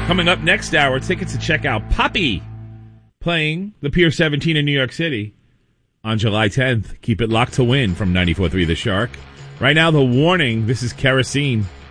Coming up next hour, tickets to check out Poppy playing the Pier 17 in New York City on July 10th. Keep it locked to win from 94.3 The Shark. Right now, the warning, this is Kerosene.